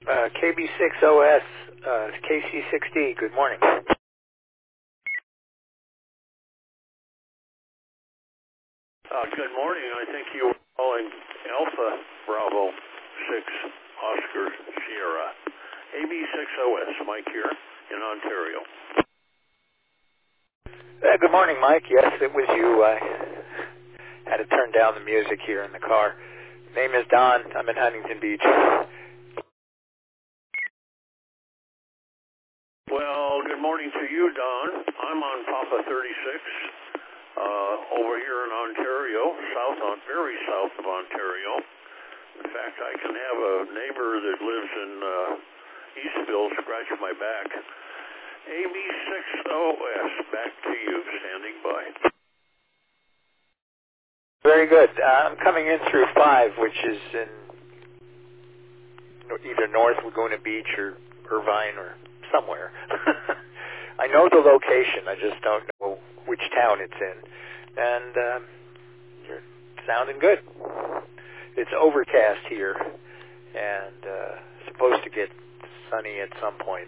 KB6OS, KC6D, good morning. Good morning. I think you were calling Alpha Bravo 6 Oscar Sierra. AB6OS, Mike here in Ontario. Good morning, Mike. Yes, it was you. I had to turn down the music here in the car. Name is Don. I'm in Huntington Beach. Well, good morning to you, Don. I'm on Papa 36 over here in Ontario, very south of Ontario. In fact, I can have a neighbor that lives in Eastville scratch my back. AB6OS, back to you, standing by. Very good. I'm coming in through 5, which is in either North Laguna Beach or Irvine or somewhere. I know the location. I just don't know which town it's in. And you're sounding good. It's overcast here and supposed to get sunny at some point.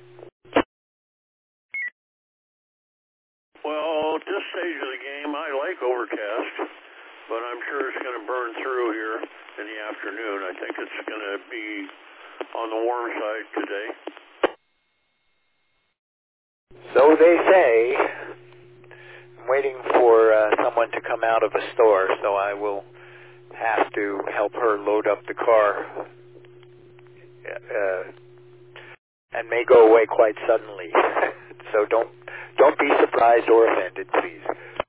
Well, at this stage of the game, I like overcast, but I'm sure it's going to burn through here in the afternoon. I think it's going to be on the warm side today. So they say. I'm waiting for someone to come out of a store, so I will have to help her load up the car and may go away quite suddenly. So don't be surprised or offended, please.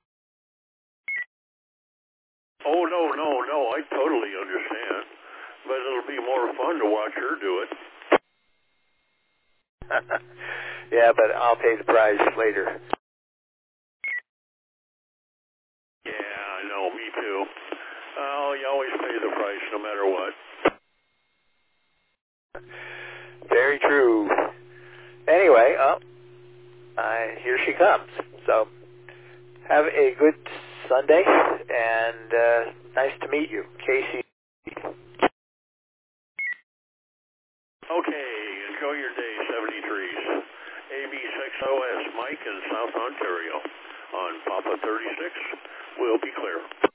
Oh, no, I totally understand. But it'll be more fun to watch her do it. Yeah, but I'll pay the price later. Yeah, I know, me too. Well, you always pay the price no matter what. Very true. Anyway, here she comes. So have a good Sunday, and nice to meet you, Casey. Okay, enjoy your day, 73s. AB6OS, Mike in South Ontario on Papa 36. We'll be clear.